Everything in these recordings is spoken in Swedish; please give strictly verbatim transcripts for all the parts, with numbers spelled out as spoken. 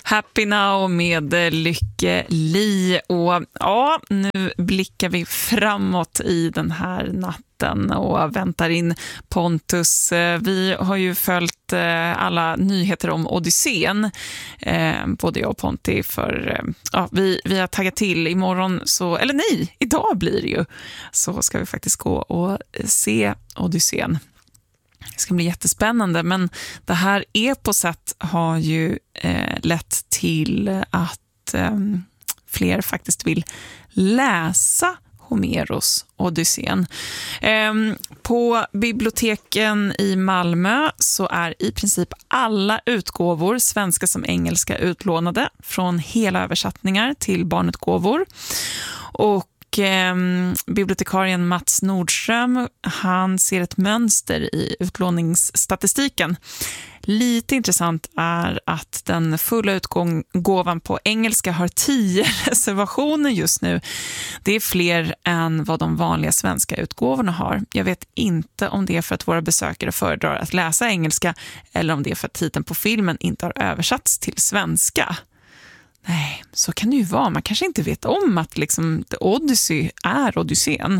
Happy Now med Lykke Li. Och ja, nu blickar vi framåt i den här natten och väntar in Pontus. Vi har ju följt alla nyheter om Odysseen, både jag och Ponti, för ja, vi, vi har taggat till imorgon, så, eller nej, idag blir det ju, så ska vi faktiskt gå och se Odysseen. Det ska bli jättespännande, men det här eposet har ju eh, lett till att eh, fler faktiskt vill läsa Homeros Odysseen. Eh, på biblioteken i Malmö så är i princip alla utgåvor, svenska som engelska, utlånade från hela översättningar till barnutgåvor. Och Eh, bibliotekarien Mats Nordström, han ser ett mönster i utlåningsstatistiken. Lite intressant är att den fulla utgåvan på engelska har tio reservationer just nu. Det är fler än vad de vanliga svenska utgåvorna har. Jag vet inte om det är för att våra besökare föredrar att läsa engelska eller om det är för att titeln på filmen inte har översatts till svenska. Nej, så kan det ju vara. Man kanske inte vet om att liksom The Odyssey är Odysseen.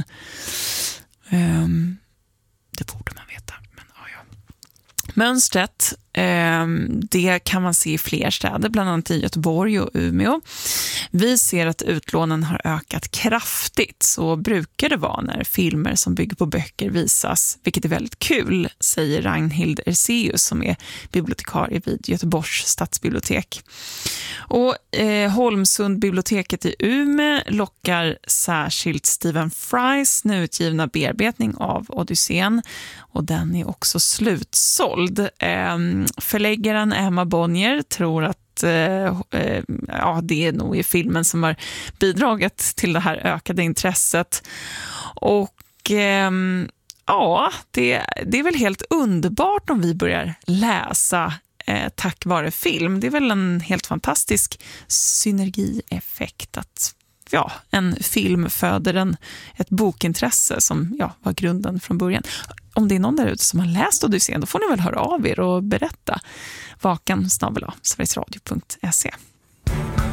Um, det borde man veta. Men, ja, ja. Mönstret, um, det kan man se i fler städer, bland annat i Göteborg och Umeå. Vi ser att utlånen har ökat kraftigt. Så brukar det vara när filmer som bygger på böcker visas, vilket är väldigt kul, säger Ragnhild Erseus som är bibliotekarie vid Göteborgs stadsbibliotek. Och eh, Holmsund-biblioteket i Umeå lockar särskilt Stephen Frys nyutgivna bearbetning av Odysseen, och den är också slutsåld. Eh, förläggaren Emma Bonnier tror att eh, eh, ja, det är nog i filmen som har bidragit till det här ökade intresset. Och eh, ja, det, det är väl helt underbart om vi börjar läsa Eh, tack vare film. Det är väl en helt fantastisk synergieffekt att ja, en film föder en, ett bokintresse som ja, var grunden från början. Om det är någon där ute som har läst Odysseen, då får ni väl höra av er och berätta. Vakan snabel-a sverigesradio punkt se.